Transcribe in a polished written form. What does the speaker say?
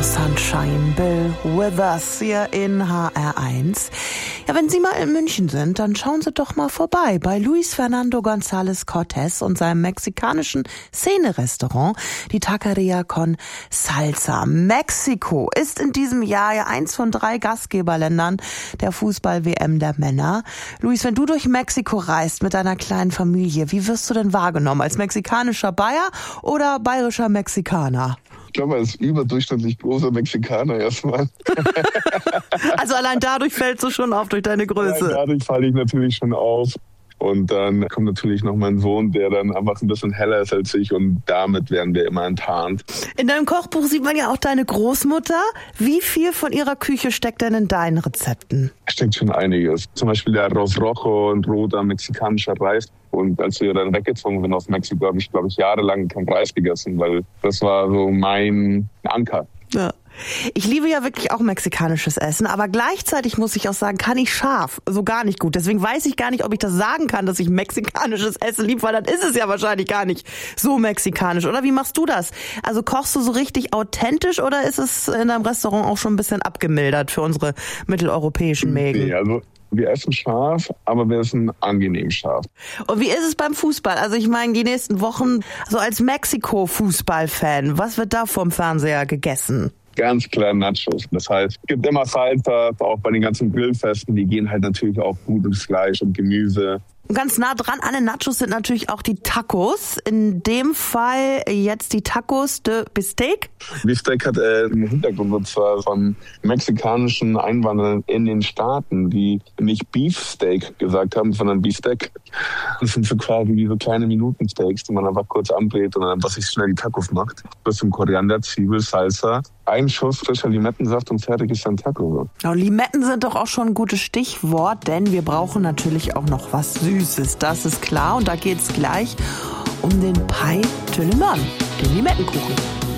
Sunshine, Bill Withers hier in HR1. Ja, wenn Sie mal in München sind, dann schauen Sie doch mal vorbei bei Luis Fernando González Cortés und seinem mexikanischen Szene-Restaurant, die Taqueria con Salsa. Mexiko ist in diesem Jahr ja eins von 3 Gastgeberländern der Fußball-WM der Männer. Luis, wenn du durch Mexiko reist mit deiner kleinen Familie, wie wirst du denn wahrgenommen? Als mexikanischer Bayer oder bayerischer Mexikaner? Ich glaube, als überdurchschnittlich großer Mexikaner erstmal. Also allein dadurch fällst du schon auf, durch deine Größe. Ja, dadurch falle ich natürlich schon auf. Und dann kommt natürlich noch mein Sohn, der dann einfach ein bisschen heller ist als ich. Und damit werden wir immer enttarnt. In deinem Kochbuch sieht man ja auch deine Großmutter. Wie viel von ihrer Küche steckt denn in deinen Rezepten? Steckt schon einiges. Zum Beispiel der Arroz Rojo, ein roter mexikanischer Reis. Und als wir dann weggezogen sind aus Mexiko, habe ich, glaube ich, jahrelang keinen Reis gegessen, weil das war so mein Anker. Ja. Ich liebe ja wirklich auch mexikanisches Essen, aber gleichzeitig muss ich auch sagen, kann ich scharf so gar nicht gut. Deswegen weiß ich gar nicht, ob ich das sagen kann, dass ich mexikanisches Essen liebe, weil dann ist es ja wahrscheinlich gar nicht so mexikanisch. Oder wie machst du das? Also kochst du so richtig authentisch oder ist es in deinem Restaurant auch schon ein bisschen abgemildert für unsere mitteleuropäischen Mägen? Nee, also wir essen scharf, aber wir essen angenehm scharf. Und wie ist es beim Fußball? Also ich meine, die nächsten Wochen, so als Mexiko-Fußball-Fan, was wird da vom Fernseher gegessen? Ganz klar Nachos. Das heißt, es gibt immer Salsa, auch bei den ganzen Grillfesten, die gehen halt natürlich auch gut ins Fleisch und Gemüse. Und ganz nah dran an den Nachos sind natürlich auch die Tacos. In dem Fall jetzt die Tacos de Bistec. Bistec hat einen Hintergrund, und zwar von mexikanischen Einwanderern in den Staaten, die nicht Beefsteak gesagt haben, sondern Bistec. Das sind so quasi wie so kleine Minutensteaks, die man einfach kurz anbrät und dann einfach sich schnell die Tacos macht. Bisschen Koriander, Zwiebel, Salsa, ein Schuss frischer Limettensaft und fertig ist ein Taco. Und Limetten sind doch auch schon ein gutes Stichwort, denn wir brauchen natürlich auch noch was Süßes, das ist klar. Und da geht's gleich um den Pain de Limon, den Limettenkuchen.